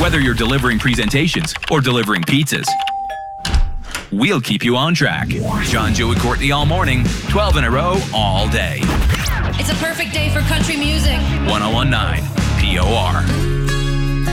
Whether you're delivering presentations or delivering pizzas, we'll keep you on track. John, Joe, and Courtney all morning, 12 in a row, all day. It's a perfect day for country music. 1019 POR.